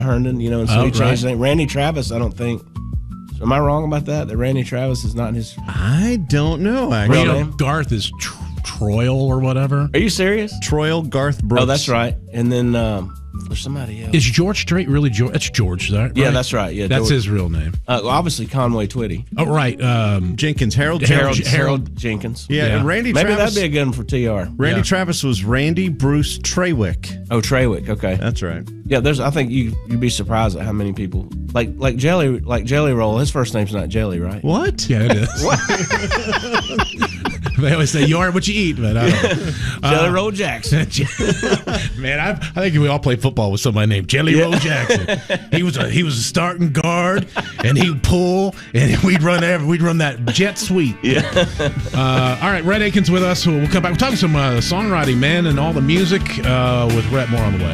Herndon, and so he changed his name. Randy Travis, I don't think. Am I wrong about that? That Randy Travis is not his I don't know, actually. real name? Garth is Troyle or whatever. Are you serious? Troyle Garth Brooks. Oh, that's right. And then there's somebody else. Is George Strait really George? That's George, is that right? Yeah, that's right. Yeah, That's George. his real name. Obviously, Conway Twitty. Oh, right. Jenkins. Harold Jenkins. Yeah, and Randy Maybe Travis. that'd be a good one for TR. Randy Travis was Randy Bruce Treywick. Oh, Treywick. Okay. That's right. Yeah, I think you'd be surprised at how many people like Jelly Roll. His first name's not Jelly, right? What? Yeah, it is. They always say you are what you eat, but I don't know. Jelly Roll Jackson. Man, I think we all play football with somebody named Jelly Roll Jackson. He was a starting guard, and he'd pull, and we'd run that jet sweep. Yeah. All right, Rhett Akins with us. We'll come back. We're talking some songwriting, man, and all the music with Rhett. More on the way.